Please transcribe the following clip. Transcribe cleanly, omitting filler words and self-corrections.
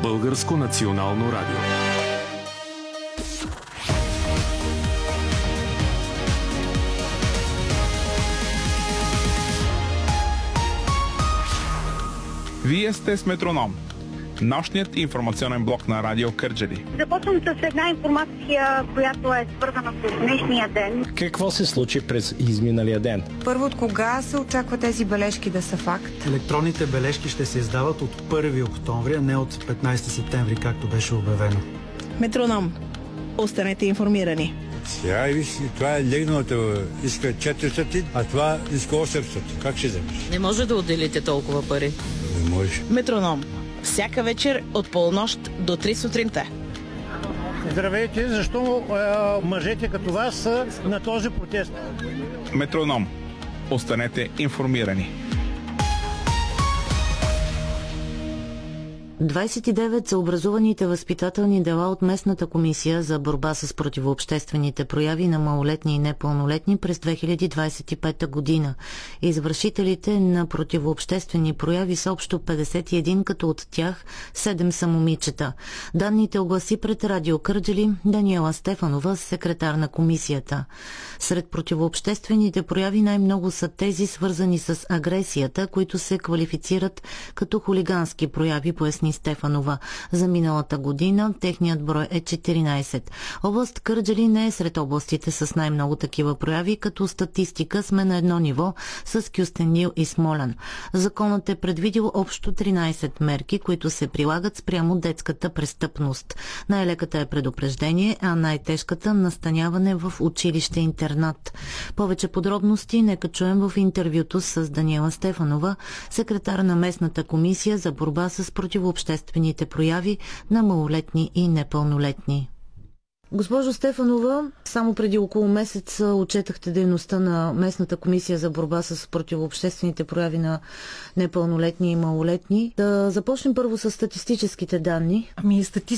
Българско национално радио. Вие сте с Метроном, нощният информационен блок на Радио Кърджали. Започвам с една информация, която е свързана с днешния ден. Какво се случи през изминалия ден? Първо, от кога се очаква тези бележки да са факт? Електронните бележки ще се издават от 1 октомври, а не от 15 септември, както беше обявено. Метроном. Останете информирани. Сега виж, това е легналата, иска 400, а това иска 800. Как ще вземеш? Не може да отделите толкова пари. Не можеш. Метроном. Всяка вечер от полунощ до 3 сутринта. Здравейте, защо мъжете като вас са на този протест? Метроном. Останете информирани. 29 са образуваните възпитателни дела от местната комисия за борба с противообществените прояви на малолетни и непълнолетни през 2025 година. Извършителите на противообществени прояви са общо 51, като от тях 7 са момичета. Данните огласи пред Радио Кърджали Даниела Стефанова, секретар на комисията. Сред противообществените прояви най-много са тези, свързани с агресията, които се квалифицират като хулигански прояви, поясни Стефанова. За миналата година техният брой е 14. Област Кърджали не е сред областите с най-много такива прояви, като статистика сме на едно ниво с Кюстендил и Смолян. Законът е предвидил общо 13 мерки, които се прилагат спрямо детската престъпност. Най-леката е предупреждение, а най-тежката настаняване в училище-интернат. Повече подробности нека чуем в интервюто с Даниела Стефанова, секретар на местната комисия за борба с противообществените прояви на малолетни и непълнолетни. Госпожо Стефанова, само преди около месец отчетахте дейността на местната комисия за борба с противообществените прояви на непълнолетни и малолетни. Да започнем първо с статистическите данни.